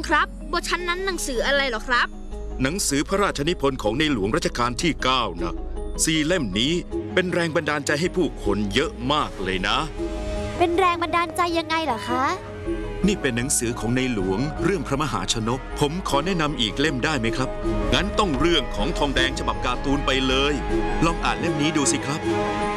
ครับบทชั้นนั้นหนังสืออะไรเหรอครับหนังสือพระราชนิพนธ์ของในหลวงรัชกาลที่9นะ4 เล่มนี้เป็นแรงบันดาลใจให้ผู้คนเยอะมากเลยนะเป็นแรงบันดาลใจยังไงเหรอคะนี่เป็นหนังสือของในหลวงเรื่องพระมหาชนกผมขอแนะนำอีกเล่มได้ไหมครับงั้นต้องเรื่องของทองแดงฉบับการ์ตูนไปเลยลองอ่านเล่มนี้ดูสิครับ